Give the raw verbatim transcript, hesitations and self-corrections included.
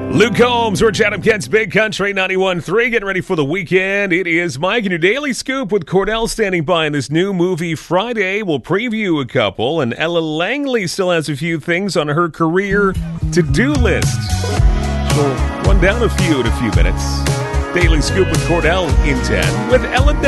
Luke Combs, we're Chatham Kent's Big Country ninety-one point three, getting ready for the weekend. It is Mike and your Daily Scoop with Cordell standing by in this new movie Friday. We'll preview a couple, and Ella Langley still has a few things on her career to-do list. She'll run down a few in a few minutes. Daily Scoop with Cordell in ten with Ella